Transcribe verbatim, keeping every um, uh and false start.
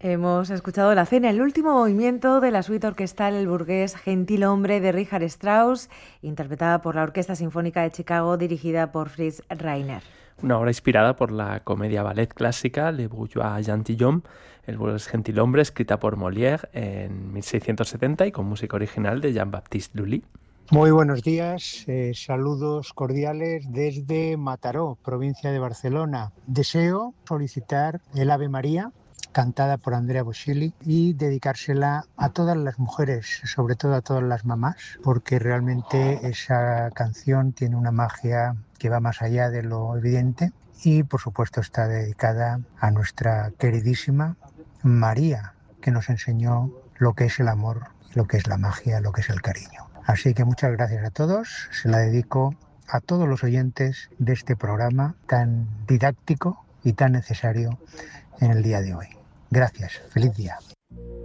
Hemos escuchado la cena, el último movimiento de la suite orquestal El burgués gentilhombre de Richard Strauss, interpretada por la Orquesta Sinfónica de Chicago, dirigida por Fritz Reiner. Una obra inspirada por la comedia ballet clásica Le Bourgeois Gentilhomme, El burgués gentilhombre, escrita por Molière en mil seiscientos setenta y con música original de Jean-Baptiste Lully. Muy buenos días, eh, saludos cordiales desde Mataró, provincia de Barcelona. Deseo solicitar el Ave María, cantada por Andrea Bocelli, y dedicársela a todas las mujeres, sobre todo a todas las mamás, porque realmente esa canción tiene una magia que va más allá de lo evidente y por supuesto está dedicada a nuestra queridísima María, que nos enseñó lo que es el amor, lo que es la magia, lo que es el cariño. Así que muchas gracias a todos, se la dedico a todos los oyentes de este programa tan didáctico y tan necesario en el día de hoy. Gracias, feliz día.